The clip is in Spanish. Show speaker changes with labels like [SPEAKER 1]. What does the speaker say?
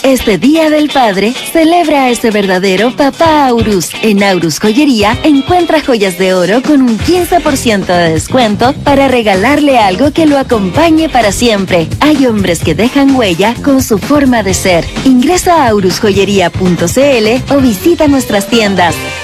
[SPEAKER 1] Este Día del Padre, celebra a ese verdadero papá Aurus. En Aurus Joyería, encuentra joyas de oro con un 15% de descuento para regalarle algo que lo acompañe para siempre. Hay hombres que dejan huella con su forma de ser. Ingresa a aurusjoyería.cl o visita nuestras tiendas.